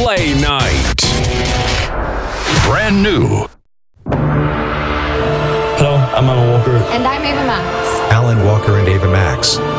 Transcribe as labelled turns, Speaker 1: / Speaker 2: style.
Speaker 1: Play Night. Brand new.
Speaker 2: Hello, I'm Alan Walker.
Speaker 3: And I'm Ava Max.
Speaker 4: Alan Walker and Ava Max.